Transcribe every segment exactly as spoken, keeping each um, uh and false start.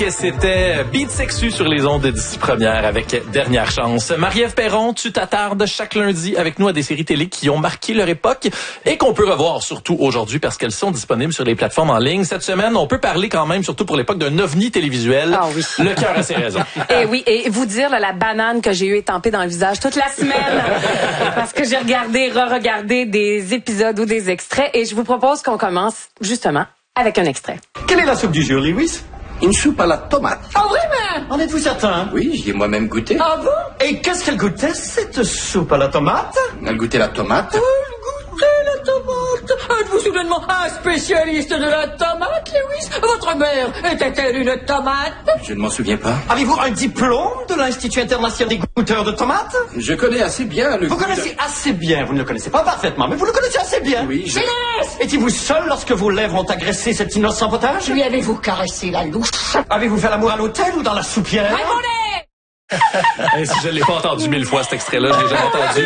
C'était Beat Sexu sur les ondes d'ici première avec Dernière Chance. Marie-Ève Perron, tu t'attardes chaque lundi avec nous à des séries télé qui ont marqué leur époque et qu'on peut revoir surtout aujourd'hui parce qu'elles sont disponibles sur les plateformes en ligne. Cette semaine, on peut parler quand même, surtout pour l'époque, d'un ovni télévisuel. Ah oui. Le cœur a ses raisons. Et oui, et vous dire là, la banane que j'ai eu étampée dans le visage toute la semaine parce que j'ai regardé, re-regardé des épisodes ou des extraits et je vous propose qu'on commence justement avec un extrait. Quelle est la soupe du jour, Lewis? Une soupe à la tomate. Ah oui, mais en êtes-vous certain? Oui, j'y ai moi-même goûté. Ah bon? Et qu'est-ce qu'elle goûtait, cette soupe à la tomate? Elle goûtait la tomate. Elle goûtait la tomate. Êtes-vous soudainement un spécialiste de la tomate, Lewis? Votre mère était-elle une tomate? Je ne m'en souviens pas. Avez-vous un diplôme de l'Institut international des goûteurs de tomates? Je connais assez bien le Vous goût connaissez de... assez bien, vous ne le connaissez pas parfaitement, mais vous le connaissez assez bien. Oui, je... Étiez-vous seul lorsque vos lèvres ont agressé cet innocent potage? Lui avez-vous caressé la louche? Avez-vous fait l'amour à l'hôtel ou dans la soupière? Et si je l'ai pas entendu mille fois, cet extrait-là, je l'ai jamais entendu.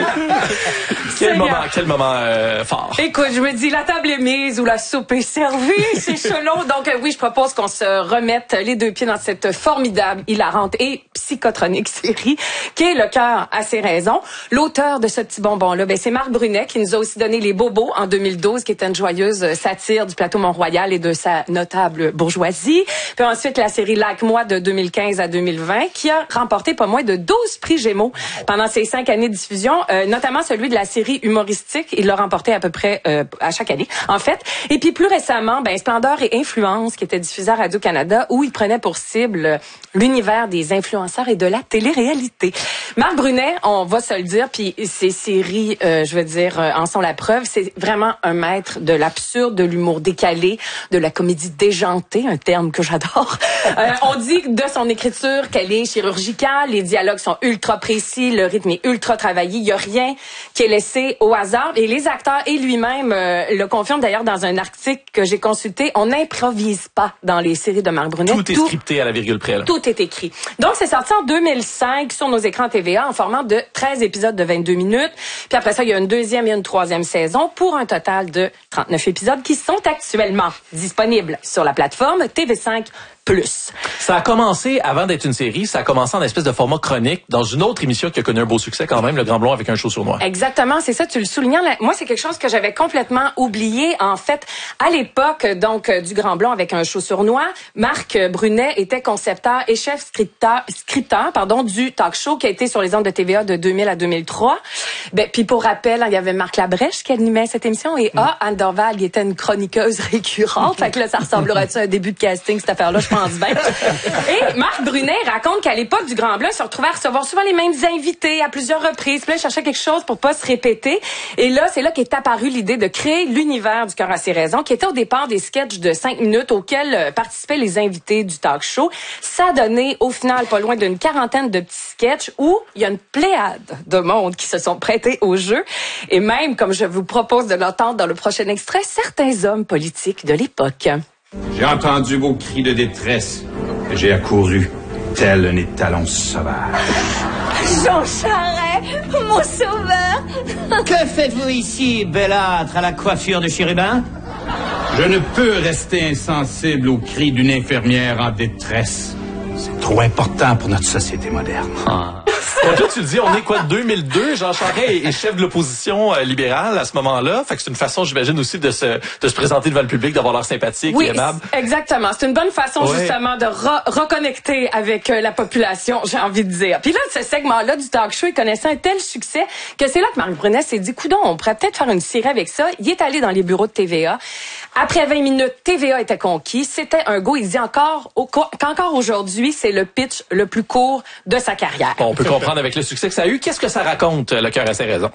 Quel Seigneur. moment, quel moment euh, fort. Écoute, je me dis, la table est mise ou la soupe est servie, c'est chelon. Donc euh, oui, je propose qu'on se remette les deux pieds dans cette formidable, hilarante et psychotronique série qui est Le cœur a ses raisons. L'auteur de ce petit bonbon-là, ben, c'est Marc Brunet qui nous a aussi donné Les Bobos en deux mille douze, qui était une joyeuse satire du plateau Mont-Royal et de sa notable bourgeoisie. Puis ensuite, la série Like Moi de deux mille quinze à deux mille vingt qui a remporté pas moins de douze prix Gémeaux pendant ses cinq années de diffusion, euh, notamment celui de la série humoristique. Il l'a remporté à peu près euh, à chaque année, en fait. Et puis plus récemment, ben Splendeur et Influence, qui était diffusé à Radio-Canada, où il prenait pour cible euh, l'univers des influenceurs et de la télé-réalité. Marc Brunet, on va se le dire, puis ses séries, euh, je veux dire, euh, en sont la preuve, c'est vraiment un maître de l'absurde, de l'humour décalé, de la comédie déjantée, un terme que j'adore. Euh, on dit de son écriture qu'elle est chirurgicale, les dialogues sont ultra précis, le rythme est ultra travaillé, il y a rien qui est laissé au hasard. Et les acteurs et lui-même euh, le confirment d'ailleurs dans un article que j'ai consulté. On n'improvise pas dans les séries de Marc Brunet. Tout est tout, scripté à la virgule près. Là. Tout est écrit. Donc, c'est sorti en deux mille cinq sur nos écrans T V A en format de treize épisodes de vingt-deux minutes. Puis après ça, il y a une deuxième et une troisième saison pour un total de trente-neuf épisodes qui sont actuellement disponibles sur la plateforme T V cinq plus. Ça a commencé, avant d'être une série, ça a commencé en espèce de format chronique dans une autre émission qui a connu un beau succès quand même, Le Grand Blond avec un show sur noir. Exactement, c'est ça, tu le soulignais. Moi, c'est quelque chose que j'avais complètement oublié. En fait, à l'époque, donc, du Grand Blond avec un show sur noir, Marc Brunet était concepteur et chef scripteur, scripteur pardon, du talk show qui a été sur les ondes de T V A de deux mille à deux mille trois. Ben, puis pour rappel, il y avait Marc Labrèche qui animait cette émission et A, Anne Dorval, qui était une chroniqueuse récurrente. Fait que là, ça ressemblerait à un début de casting, cette affaire-là, je pense bien. Et Marc Brunet raconte qu'à l'époque du Grand Blond, il se retrouvait à recevoir souvent les mêmes invités à plusieurs reprises. Puis là, il cherchait quelque chose pour pas se répéter. Et là, c'est là qu'est apparue l'idée de créer l'univers du cœur à ses raisons, qui était au départ des sketchs de cinq minutes auxquels euh, participaient les invités du talk show. Ça a donné, au final, pas loin d'une quarantaine de petits sketchs où il y a une pléiade de monde qui se sont prêtés au jeu. Et même, comme je vous propose de l'entendre dans le prochain extrait, certains hommes politiques de l'époque. J'ai entendu vos cris de détresse et j'ai accouru, tel un étalon sauvage. Jean Charest, mon sauveur! Que faites-vous ici, belâtre à la coiffure de chérubin? Je ne peux rester insensible aux cris d'une infirmière en détresse. C'est trop important pour notre société moderne. Ah. Donc là, tu le dis, on est quoi, deux mille deux? Jean Charest est chef de l'opposition euh, libérale à ce moment-là. Fait que c'est une façon, j'imagine, aussi de se, de se présenter devant le public, d'avoir l'air sympathique Oui, et aimable. Exactement. C'est une bonne façon, ouais. justement, de re- reconnecter avec euh, la population, j'ai envie de dire. Puis là, ce segment-là du talk show, il connaissait un tel succès que c'est là que Marc Brunet s'est dit, coudonc, on pourrait peut-être faire une série avec ça. Il est allé dans les bureaux de T V A. Après vingt minutes, T V A était conquis. C'était un go. Il dit encore, au, qu'encore aujourd'hui, c'est le pitch le plus court de sa carrière. Bon, on peut comprendre avec le succès que ça a eu. Qu'est-ce que ça raconte, Le cœur à ses raisons?